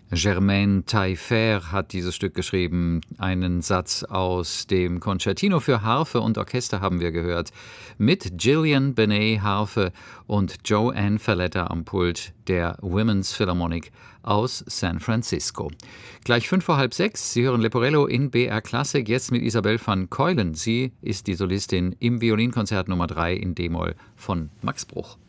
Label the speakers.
Speaker 1: Germaine Taillefer hat dieses Stück geschrieben. Einen Satz aus dem Concertino für Harfe und Orchester haben wir gehört. Mit Gillian Benet Harfe und Joanne Falletta am Pult der Women's Philharmonic aus San Francisco. Gleich 5:05. Sie hören Leporello in BR Classic, jetzt mit Isabelle van Keulen. Sie ist die Solistin im Violinkonzert Nummer 3 in D-Moll von Max Bruch.